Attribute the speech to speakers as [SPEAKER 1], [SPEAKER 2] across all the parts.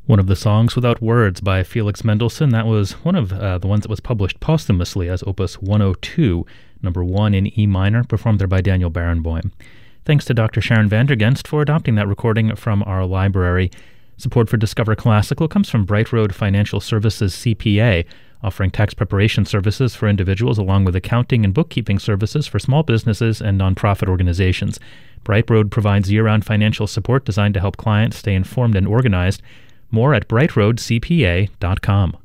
[SPEAKER 1] One of the songs without words by Felix Mendelssohn. That was one of the ones that was published posthumously as Opus 102, number 1 in E minor, performed there by Daniel Barenboim. Thanks to Dr. Sharon Vandergenst for adopting that recording from our library. Support for Discover Classical comes from Bright Road Financial Services CPA, offering tax preparation services for individuals along with accounting and bookkeeping services for small businesses and nonprofit organizations. Bright Road provides year-round financial support designed to help clients stay informed and organized. More at brightroadcpa.com.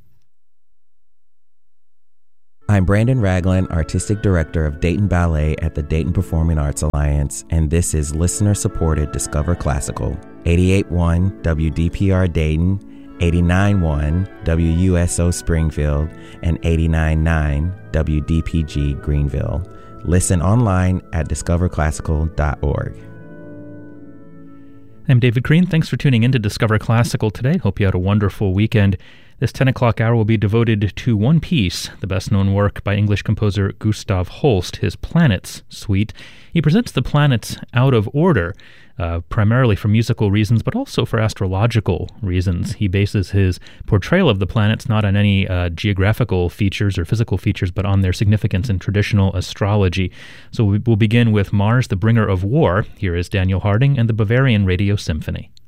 [SPEAKER 2] I'm Brandon Ragland, Artistic Director of Dayton Ballet at the Dayton Performing Arts Alliance, and this is listener-supported Discover Classical. 88.1 WDPR Dayton, 89.1 WUSO Springfield, and 89.9 WDPG Greenville. Listen online at discoverclassical.org.
[SPEAKER 1] I'm David Green. Thanks for tuning in to Discover Classical today. Hope you had a wonderful weekend. This 10 o'clock hour will be devoted to one piece, the best-known work by English composer Gustav Holst, his Planets Suite. He presents the planets out of order, primarily for musical reasons, but also for astrological reasons. He bases his portrayal of the planets not on any geographical features or physical features, but on their significance in traditional astrology. So we'll begin with Mars, the Bringer of War. Here is Daniel Harding and the Bavarian Radio Symphony.